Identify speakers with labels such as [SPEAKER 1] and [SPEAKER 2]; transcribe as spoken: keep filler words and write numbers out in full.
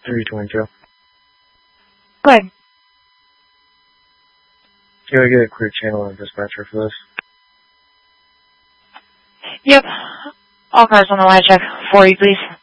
[SPEAKER 1] three twenty-two.
[SPEAKER 2] Go ahead.
[SPEAKER 1] Can I get a clear channel on dispatcher for this?
[SPEAKER 2] Yep. All cars on the line check for you, please.